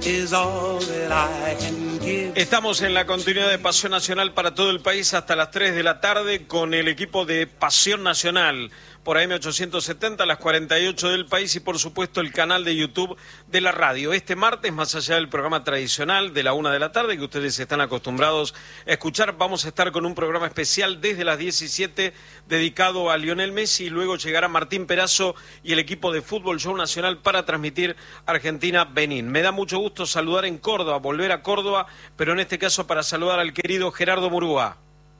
is all that I can give. Estamos en la continuidad de Pasión Nacional para todo el país hasta las 3 de la tarde con el equipo de Pasión Nacional por AM870, las 48 del país y por supuesto el canal de YouTube de la radio. Este martes, más allá del programa tradicional de la 1 de la tarde que ustedes están acostumbrados a escuchar, vamos a estar con un programa especial desde las 17 dedicado a Lionel Messi y luego llegará Martín Perazo y el equipo de Fútbol Show Nacional para transmitir Argentina-Benín. Me da mucho gusto saludar en Córdoba, volver a Córdoba, pero en este caso para saludar al querido Gerardo Murúa.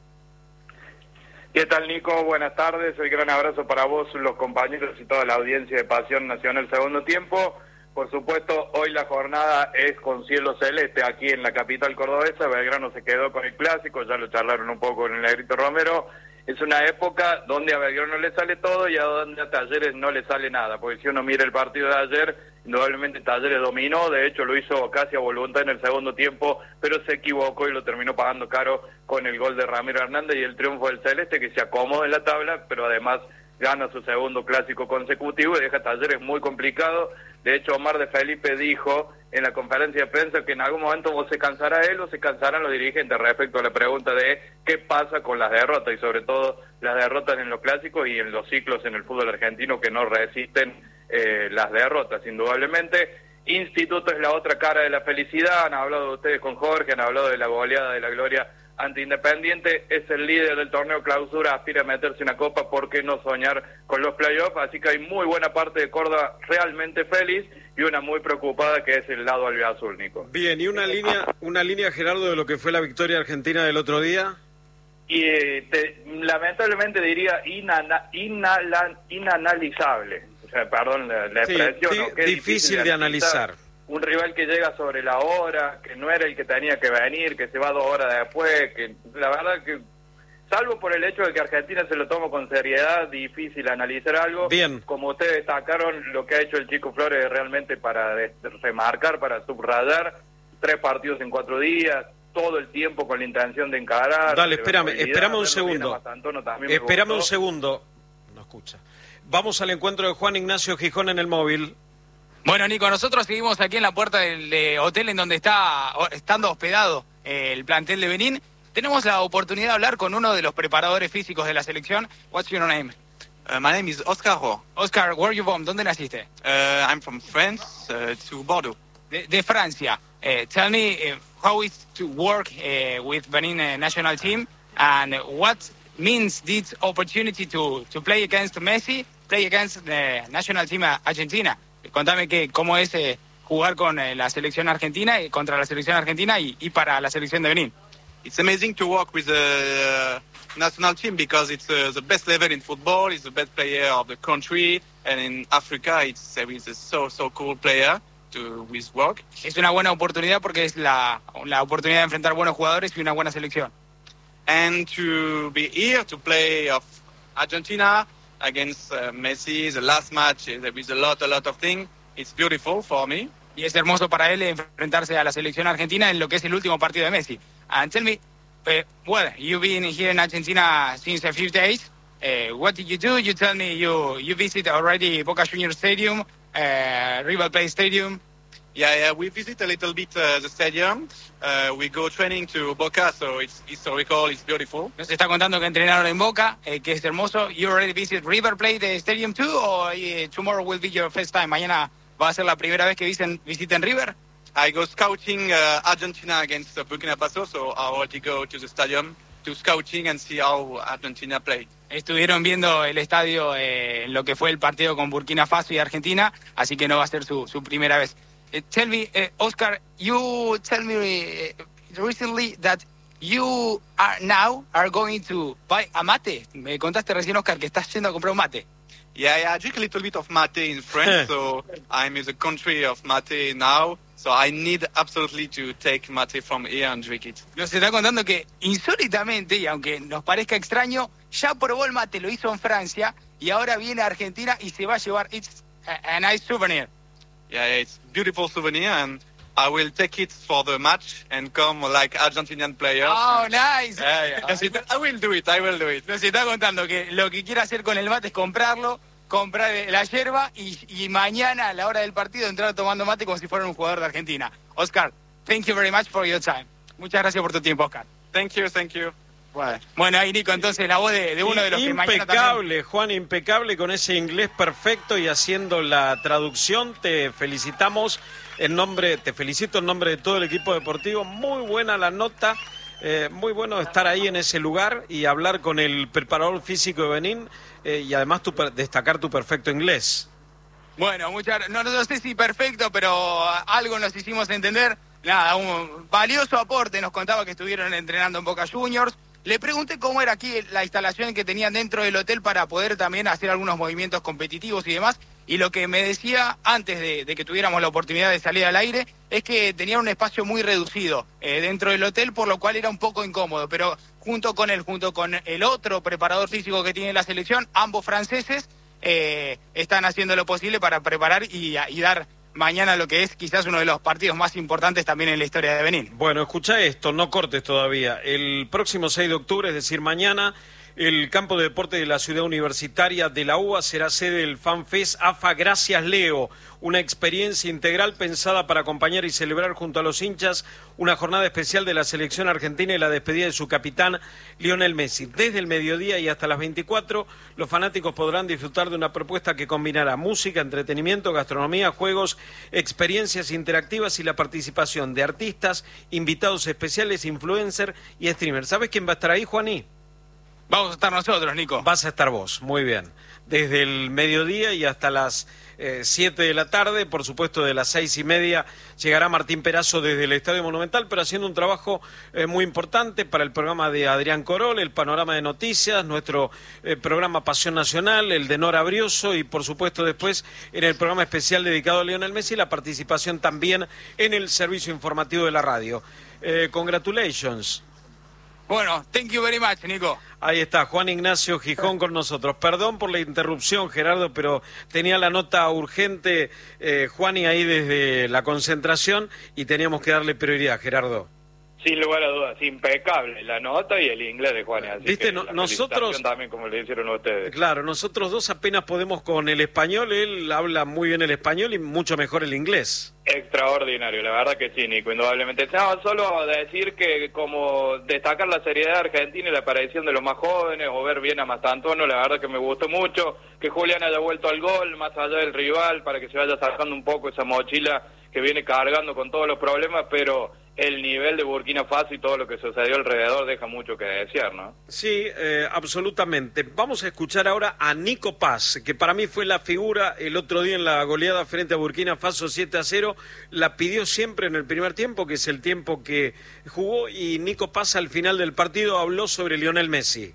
¿Qué tal, Nico? Buenas tardes. Un gran abrazo para vos, los compañeros y toda la audiencia de Pasión Nacional Segundo Tiempo. Por supuesto, hoy la jornada es con cielo celeste aquí en la capital cordobesa. Belgrano se quedó con el clásico, ya lo charlaron un poco con el Negrito Romero. Es una época donde a Belgrano le sale todo y a donde a Talleres no le sale nada, porque si uno mira el partido de ayer, indudablemente Talleres dominó, de hecho lo hizo casi a voluntad en el segundo tiempo, pero se equivocó y lo terminó pagando caro con el gol de Ramiro Hernández y el triunfo del Celeste, que se acomoda en la tabla, pero además gana su segundo clásico consecutivo y deja a Talleres muy complicado. De hecho, Omar de Felipe dijo en la conferencia de prensa que en algún momento o se cansará él o se cansarán los dirigentes respecto a la pregunta de qué pasa con las derrotas y sobre todo las derrotas en los clásicos y en los ciclos en el fútbol argentino que no resisten las derrotas, indudablemente. Instituto es la otra cara de la felicidad, han hablado ustedes con Jorge, han hablado de la goleada de la Gloria ante Independiente, es el líder del torneo clausura, aspira a meterse una copa, ¿por qué no soñar con los playoffs? Así que hay muy buena parte de Córdoba realmente feliz y una muy preocupada que es el lado albiazul, Nico. Bien, y una línea, Gerardo, de lo que fue la victoria argentina del otro día. Y lamentablemente diría inanalizable, o sea, perdón la expresión. Sí, ¿no? Que difícil de analizar. Un rival que llega sobre la hora, que no era el que tenía que venir, que se va 2 horas después, que la verdad que, salvo por el hecho de que Argentina se lo toma con seriedad, difícil analizar algo. Bien. Como ustedes destacaron, lo que ha hecho el Chico Flores realmente para remarcar, para subrayar, 3 partidos en 4 días, todo el tiempo con la intención de encarar. Dale, espérame un segundo. Espérame un segundo. No escucha. Vamos al encuentro de Juan Ignacio Gijón en el móvil. Bueno, Nico, nosotros seguimos aquí en la puerta del hotel en donde estando hospedado el plantel de Benín. Tenemos la oportunidad de hablar con uno de los preparadores físicos de la selección. What's your name? My name is Oscar Rohr. Oscar, where are you from? ¿Dónde naciste? I'm from France to Bordeaux. De Francia. Tell me how is to work with Benin national team and what means this opportunity to play against Messi, play against the national team Argentina. Contame cómo es jugar con la selección argentina y contra la selección argentina y para la selección de Benín. It's amazing to work with the national team because it's the best level in football. It's the best player of the country, and in Africa, it's a so cool player with work. Es una buena oportunidad porque es la oportunidad de enfrentar buenos jugadores y una buena selección. And to be here to play of Argentina against Messi, the last match, there is a lot of things. It's beautiful for me. Y es hermoso para él enfrentarse a la selección argentina en lo que es el último partido de Messi. And tell me, well, you've been here in Argentina since a few days. What did you do? You tell me you visit already Boca Juniors Stadium, River Plate Stadium. Yeah, we visit a little bit the stadium. We go training to Boca, so it's historical, it's beautiful. Nos está contando que entrenaron en Boca, que es hermoso. You already visit River Plate Stadium too, or tomorrow will be your first time? Mañana va a ser la primera vez que visiten River. I go scouting Argentina against Burkina Faso, so I already go to the stadium to scouting and see how Argentina play. Estuvieron viendo el estadio en lo que fue el partido con Burkina Faso y Argentina, así que no va a ser su primera vez. Tell me, Oscar, you tell me recently that you are going to buy a mate. Me contaste recién, Oscar, que estás yendo a comprar un mate. Yeah, I drink a little bit of mate in France, so I'm in the country of mate now, so I need absolutely to take mate from here and drink it. Nos está contando que insólitamente, y aunque nos parezca extraño, ya probó el mate, lo hizo en Francia, y ahora viene a Argentina y se va a llevar. It's a nice souvenir. Yeah, it's beautiful souvenir, and I will take it for the match and come like Argentinian players. Oh, nice. Yeah. I will do it. Nos está contando que lo que quiere hacer con el mate es comprarlo, comprar la yerba y mañana a la hora del partido entrar tomando mate como si fuera un jugador de Argentina. Oscar, thank you very much for your time. Muchas gracias por tu tiempo, Oscar. Thank you. Bueno, ahí Nico, entonces la voz de uno de los que mañana impecable, Juan, impecable con ese inglés perfecto y haciendo la traducción. Te felicitamos te felicito en nombre de todo el equipo deportivo. Muy buena la nota, muy bueno estar ahí en ese lugar y hablar con el preparador físico de Benín y además destacar tu perfecto inglés. Bueno, no sé si perfecto, pero algo nos hicimos entender. Nada, un valioso aporte. Nos contaba que estuvieron entrenando en Boca Juniors. Le pregunté cómo era aquí la instalación que tenían dentro del hotel para poder también hacer algunos movimientos competitivos y demás. Y lo que me decía antes de que tuviéramos la oportunidad de salir al aire es que tenían un espacio muy reducido dentro del hotel, por lo cual era un poco incómodo. Pero junto con el otro preparador físico que tiene la selección, ambos franceses, están haciendo lo posible para preparar y dar mañana lo que es quizás uno de los partidos más importantes también en la historia de Benín. Bueno, escucha esto, no cortes todavía. El próximo 6 de octubre, es decir, mañana, el campo de deporte de la ciudad universitaria de la UBA será sede del FanFest AFA Gracias Leo, una experiencia integral pensada para acompañar y celebrar junto a los hinchas una jornada especial de la selección argentina y la despedida de su capitán Lionel Messi. Desde el mediodía y hasta las 24, los fanáticos podrán disfrutar de una propuesta que combinará música, entretenimiento, gastronomía, juegos, experiencias interactivas y la participación de artistas, invitados especiales, influencers y streamers. ¿Sabes quién va a estar ahí, Juaní? Vamos a estar nosotros, Nico. Vas a estar vos, muy bien. Desde el mediodía y hasta las 7 de la tarde, por supuesto de las 6:30, llegará Martín Perazo desde el Estadio Monumental, pero haciendo un trabajo muy importante para el programa de Adrián Corol, el panorama de noticias, nuestro programa Pasión Nacional, el de Nora Brioso y por supuesto después en el programa especial dedicado a Lionel Messi, la participación también en el servicio informativo de la radio. Congratulations. Bueno, thank you very much, Nico. Ahí está, Juan Ignacio Gijón con nosotros. Perdón por la interrupción, Gerardo, pero tenía la nota urgente, Juani, ahí desde la concentración y teníamos que darle prioridad, Gerardo. Sin lugar a dudas, impecable la nota y el inglés de Juan. Así ¿viste? Que Nosotros también, como le hicieron a ustedes. Claro, nosotros dos apenas podemos con el español, él habla muy bien el español y mucho mejor el inglés. Extraordinario, la verdad que sí, Nico, indudablemente. No, solo decir que como destacar la seriedad de Argentina y la aparición de los más jóvenes, o ver bien a Mastantuono, la verdad que me gustó mucho, que Julián haya vuelto al gol, más allá del rival, para que se vaya sacando un poco esa mochila que viene cargando con todos los problemas, pero el nivel de Burkina Faso y todo lo que sucedió alrededor deja mucho que desear, ¿no? Sí, absolutamente. Vamos a escuchar ahora a Nico Paz, que para mí fue la figura el otro día en la goleada frente a Burkina Faso 7-0. La pidió siempre en el primer tiempo, que es el tiempo que jugó, y Nico Paz al final del partido habló sobre Lionel Messi.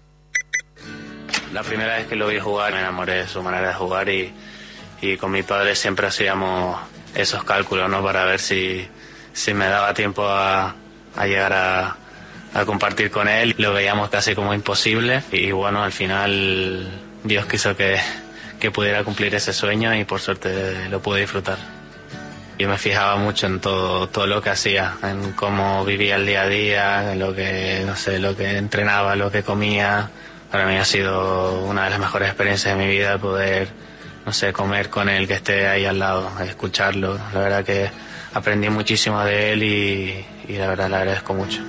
La primera vez que lo vi jugar me enamoré de su manera de jugar y con mi padre siempre hacíamos esos cálculos, ¿no? Para ver si me daba tiempo a llegar a compartir con él. Lo veíamos casi como imposible y bueno, al final Dios quiso que pudiera cumplir ese sueño y por suerte lo pude disfrutar. Yo me fijaba mucho en todo lo que hacía, en cómo vivía el día a día, en lo que entrenaba, lo que comía. Para mí ha sido una de las mejores experiencias de mi vida poder, comer con él, que esté ahí al lado, escucharlo. La verdad que aprendí muchísimo de él y la verdad le agradezco mucho.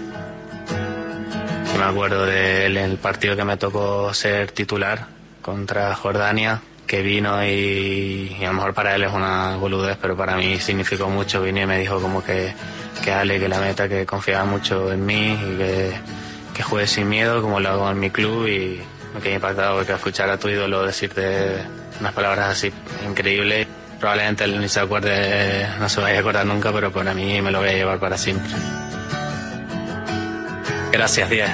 Yo me acuerdo de él en el partido que me tocó ser titular contra Jordania, que vino y a lo mejor para él es una boludez, pero para mí significó mucho. Vino y me dijo como que Ale, que la meta, que confiaba mucho en mí y que juegue sin miedo como lo hago en mi club, y me quedé impactado porque escuchar a tu ídolo decirte unas palabras así increíbles. Probablemente él ni se acuerde, no se vaya a acordar nunca, pero para mí me lo voy a llevar para siempre. Gracias, Díaz.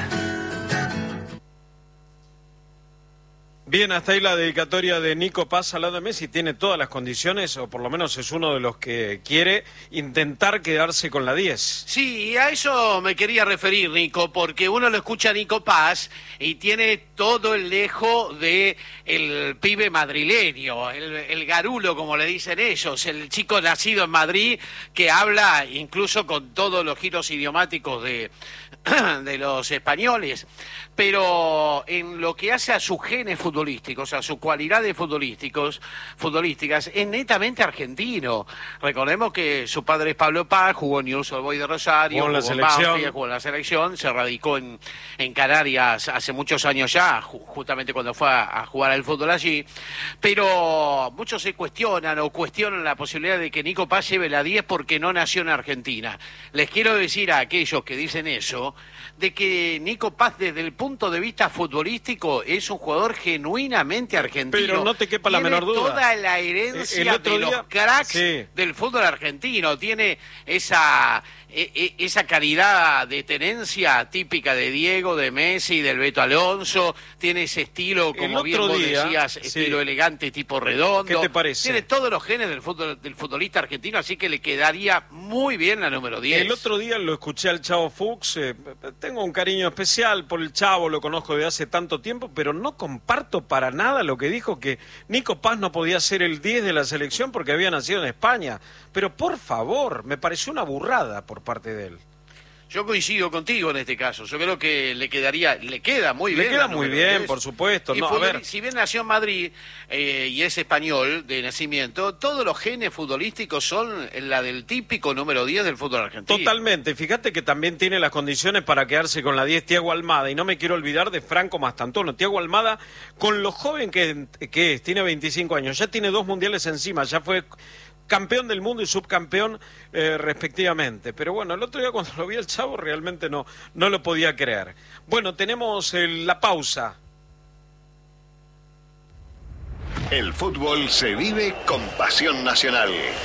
Bien, hasta ahí la dedicatoria de Nico Paz al lado de Messi. Tiene todas las condiciones, o por lo menos es uno de los que quiere intentar quedarse con la 10. Sí, a eso me quería referir, Nico, porque uno lo escucha a Nico Paz y tiene todo el dejo de el pibe madrileño, el garulo, como le dicen ellos, el chico nacido en Madrid que habla incluso con todos los giros idiomáticos de los españoles. Pero en lo que hace a sus genes futbolísticos, futbolísticos, a sus cualidades futbolísticas, es netamente argentino. Recordemos que su padre es Pablo Paz, jugó en Newell's Old Boys de Rosario, jugó en la selección, jugó en la selección, se radicó en Canarias hace muchos años ya, justamente cuando fue a jugar al fútbol allí, pero muchos se cuestionan la posibilidad de que Nico Paz lleve la 10 porque no nació en Argentina. Les quiero decir a aquellos que dicen eso, de que Nico Paz desde el punto de vista futbolístico es un jugador genuinamente argentino. Pero no te quepa la menor duda. Toda la herencia de los cracks del fútbol argentino. Tiene esa calidad de tenencia típica de Diego, de Messi, del Beto Alonso. Tiene ese estilo, como bien vos decías, estilo elegante, tipo redondo. ¿Qué te parece? Tiene todos los genes del futbolista argentino, así que le quedaría muy bien la número 10. El otro día lo escuché al Chavo Fuchs. Tengo un cariño especial por el Chavo, lo conozco de hace tanto tiempo, pero no comparto para nada lo que dijo, que Nico Paz no podía ser el 10 de la selección porque había nacido en España. Pero por favor, me pareció una burrada por parte de él. Yo coincido contigo en este caso. Yo creo que le queda muy bien. Le queda muy bien, por supuesto. Y si bien nació en Madrid y es español de nacimiento, todos los genes futbolísticos son la del típico número 10 del fútbol argentino. Totalmente. Fíjate que también tiene las condiciones para quedarse con la 10 Thiago Almada. Y no me quiero olvidar de Franco Mastantuono. Thiago Almada, con lo joven que es, tiene 25 años, ya tiene 2 mundiales encima, ya fue campeón del mundo y subcampeón respectivamente. Pero bueno, el otro día cuando lo vi al Chavo realmente no lo podía creer. Bueno, tenemos la pausa. El fútbol se vive con Pasión Nacional.